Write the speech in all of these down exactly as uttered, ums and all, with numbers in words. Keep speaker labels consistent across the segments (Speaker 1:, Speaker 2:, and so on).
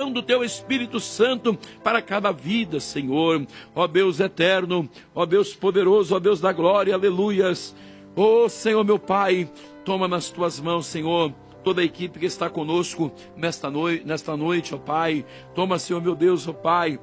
Speaker 1: ação do Teu Espírito Santo para cada vida, Senhor. Ó Deus eterno, ó Deus poderoso, ó Deus da glória, aleluias. Ó Senhor meu Pai, toma nas Tuas mãos, Senhor, toda a equipe que está conosco nesta noite, nesta noite, ó Pai. Toma, Senhor meu Deus, ó Pai,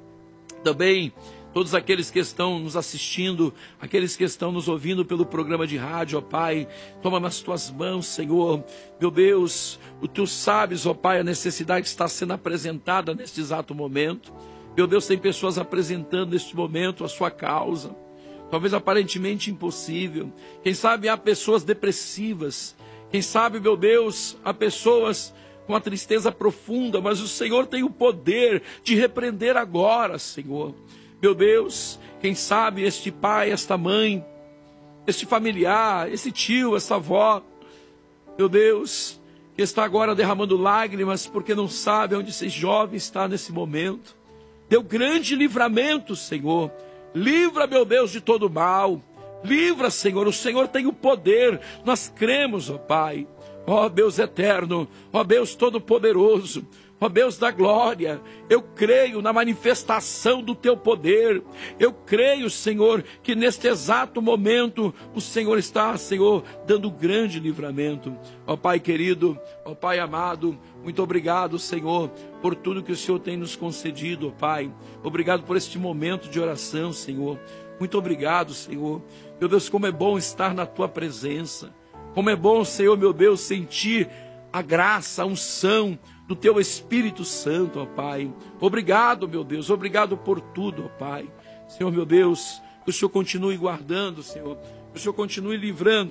Speaker 1: também todos aqueles que estão nos assistindo, aqueles que estão nos ouvindo pelo programa de rádio, ó Pai, toma nas Tuas mãos, Senhor. Meu Deus, o Tu sabes, ó Pai, a necessidade que está sendo apresentada neste exato momento. Meu Deus, tem pessoas apresentando neste momento a sua causa, talvez aparentemente impossível. Quem sabe há pessoas depressivas, quem sabe, meu Deus, há pessoas com a tristeza profunda, mas o Senhor tem o poder de repreender agora, Senhor. Meu Deus, quem sabe este pai, esta mãe, este familiar, esse tio, essa avó, meu Deus, que está agora derramando lágrimas porque não sabe onde esse jovem está nesse momento. Deu grande livramento, Senhor. Livra, meu Deus, de todo mal. Livra, Senhor, o Senhor tem o poder. Nós cremos, ó Pai. Ó Deus eterno, ó Deus todo-poderoso, ó Deus da glória, eu creio na manifestação do Teu poder. Eu creio, Senhor, que neste exato momento o Senhor está, Senhor, dando grande livramento. Ó Pai querido, ó Pai amado, muito obrigado, Senhor, por tudo que o Senhor tem nos concedido, ó Pai. Obrigado por este momento de oração, Senhor. Muito obrigado, Senhor. Meu Deus, como é bom estar na Tua presença. Como é bom, Senhor, meu Deus, sentir a graça, a unção do Teu Espírito Santo, ó Pai. Obrigado, meu Deus, obrigado por tudo, ó Pai. Senhor, meu Deus, que o Senhor continue guardando, Senhor. Que o Senhor continue livrando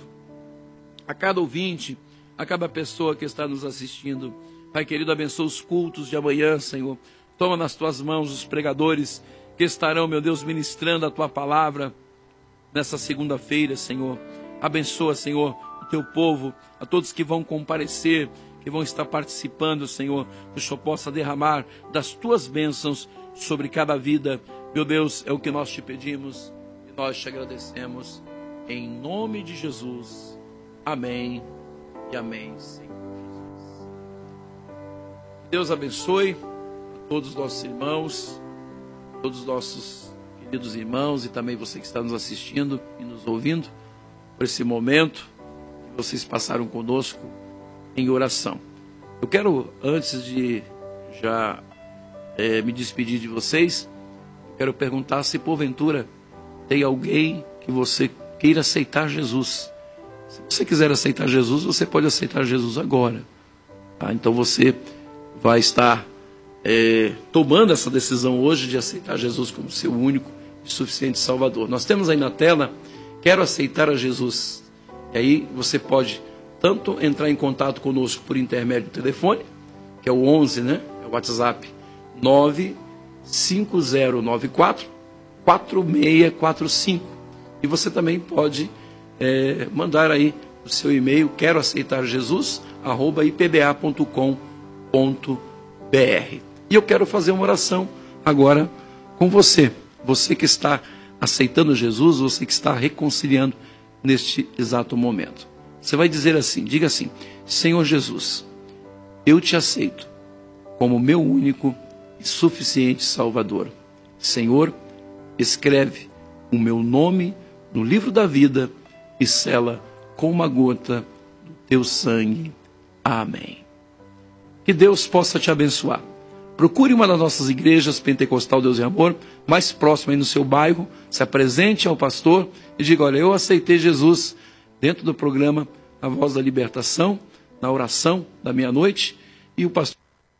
Speaker 1: a cada ouvinte, a cada pessoa que está nos assistindo. Pai querido, abençoa os cultos de amanhã, Senhor. Toma nas Tuas mãos os pregadores que estarão, meu Deus, ministrando a Tua palavra nessa segunda-feira, Senhor. Abençoa, Senhor, o Teu povo, a todos que vão comparecer, que vão estar participando, Senhor, que o Senhor possa derramar das Tuas bênçãos sobre cada vida. Meu Deus, é o que nós Te pedimos e nós Te agradecemos. Em nome de Jesus. Amém e amém, Senhor Jesus. Deus abençoe a todos os nossos irmãos, todos os nossos queridos irmãos e também você que está nos assistindo e nos ouvindo por esse momento que vocês passaram conosco em oração. Eu quero, antes de já é, me despedir de vocês, quero perguntar se porventura tem alguém que você queira aceitar Jesus. Se você quiser aceitar Jesus, você pode aceitar Jesus agora. Tá? Então você vai estar é, tomando essa decisão hoje de aceitar Jesus como seu único e suficiente Salvador. Nós temos aí na tela, quero aceitar a Jesus. E aí você pode tanto entrar em contato conosco por intermédio do telefone, que é o onze, né? É o WhatsApp nove cinco zero nove quatro quatro seis quatro cinco. E você também pode é, mandar aí o seu e-mail, quero aceitar Jesus, arroba i p b a ponto com ponto b r. E eu quero fazer uma oração agora com você. Você que está aceitando Jesus, você que está reconciliando neste exato momento. Você vai dizer assim, diga assim: Senhor Jesus, eu te aceito como meu único e suficiente Salvador. Senhor, escreve o meu nome no livro da vida e sela com uma gota do teu sangue. Amém. Que Deus possa te abençoar. Procure uma das nossas igrejas Pentecostal Deus e Amor, mais próxima aí no seu bairro, se apresente ao pastor e diga: olha, eu aceitei Jesus dentro do programa A Voz da Libertação, na oração da meia-noite, e o pastor...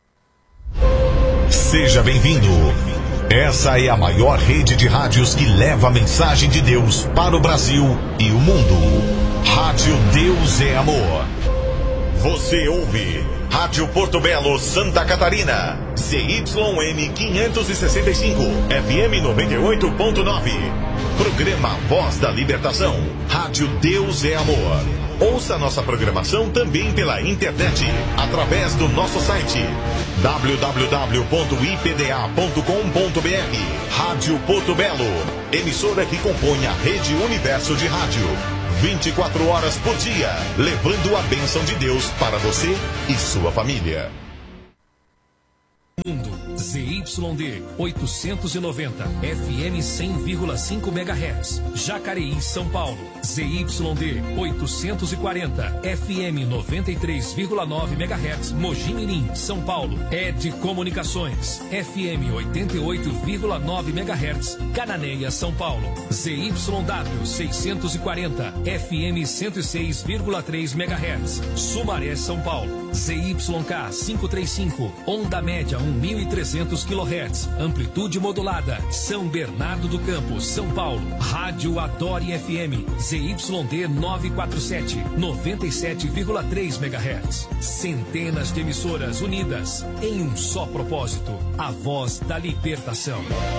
Speaker 2: Seja bem-vindo. Essa é a maior rede de rádios que leva a mensagem de Deus para o Brasil e o mundo. Rádio Deus é Amor. Você ouve Rádio Porto Belo, Santa Catarina, C Y M quinhentos e sessenta e cinco, F M noventa e oito ponto nove. Programa Voz da Libertação, Rádio Deus é Amor. Ouça nossa programação também pela internet, através do nosso site w w w ponto i p d a ponto com ponto b r. Rádio Porto Belo, emissora que compõe a Rede Universo de Rádio. vinte e quatro horas por dia, levando a bênção de Deus para você e sua família.
Speaker 3: Mundo, Z Y D oitocentos e noventa, F M cem vírgula cinco megahertz. Jacareí, São Paulo, Z Y D oitocentos e quarenta, F M noventa e três vírgula nove megahertz. Mogi Mirim, São Paulo. Ed Comunicações, F M oitenta e oito vírgula nove megahertz. Cananéia, São Paulo, Z Y W seiscentos e quarenta, F M cento e seis vírgula três megahertz. Sumaré, São Paulo, Z Y K quinhentos e trinta e cinco, onda média mil e trezentos quilohertz, amplitude modulada. São Bernardo do Campo, São Paulo, Rádio Adore F M, Z Y D novecentos e quarenta e sete, noventa e sete vírgula três megahertz. Centenas de emissoras unidas em um só propósito, a voz da libertação.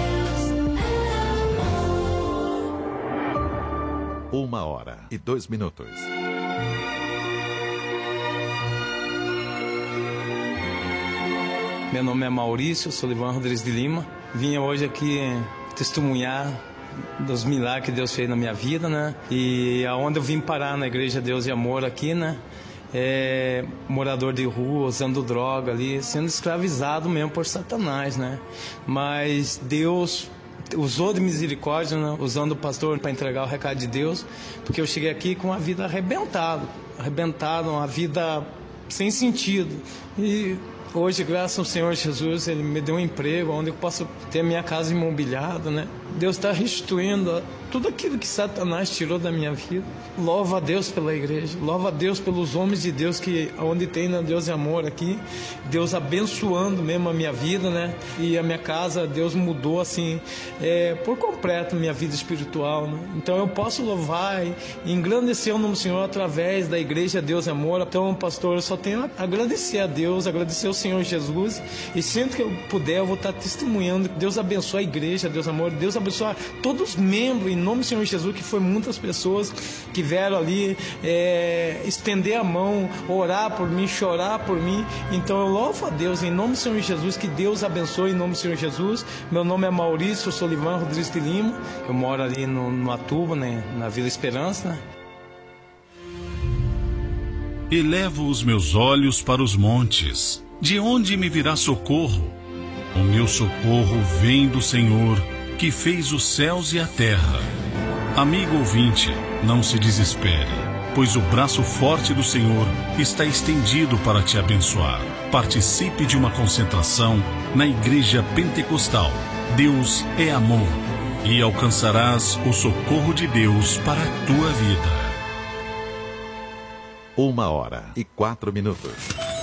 Speaker 4: Uma hora e dois minutos.
Speaker 5: Meu nome é Maurício Solivan Rodrigues de Lima. Vim hoje aqui testemunhar dos milagres que Deus fez na minha vida, né? E aonde eu vim parar na Igreja Deus e Amor aqui, né? É, morador de rua, usando droga ali, sendo escravizado mesmo por Satanás, né? Mas Deus usou de misericórdia, né? Usando o pastor para entregar o recado de Deus, porque eu cheguei aqui com a vida arrebentada, arrebentada, uma vida sem sentido. E hoje, graças ao Senhor Jesus, Ele me deu um emprego onde eu posso ter a minha casa imobiliada, né? Deus está restituindo tudo aquilo que Satanás tirou da minha vida. Louva a Deus pela igreja, louva a Deus pelos homens de Deus, que onde tem na Deus e Amor aqui, Deus abençoando mesmo a minha vida, né? E a minha casa, Deus mudou assim, é, por completo minha vida espiritual, né? Então eu posso louvar e engrandecer o nome do Senhor através da igreja Deus e Amor. Então, pastor, eu só tenho a agradecer a Deus, agradecer ao Senhor Jesus, e sempre que eu puder eu vou estar testemunhando que Deus abençoe a igreja Deus e Amor, Deus abençoe todos os membros, em nome do Senhor Jesus, que foi muitas pessoas que vieram ali é, estender a mão, orar por mim, chorar por mim. Então eu louvo a Deus em nome do Senhor Jesus, que Deus abençoe em nome do Senhor Jesus. Meu nome é Maurício Solivan Rodrigues de Lima, eu moro ali no, no Atuba, né, na Vila Esperança, né?
Speaker 6: Elevo os meus olhos para os montes, de onde me virá socorro? O meu socorro vem do Senhor, que fez os céus e a terra. Amigo ouvinte, não se desespere, pois o braço forte do Senhor está estendido para te abençoar. Participe de uma concentração na Igreja Pentecostal Deus é Amor, e alcançarás o socorro de Deus para a tua vida.
Speaker 4: Uma hora e quatro minutos.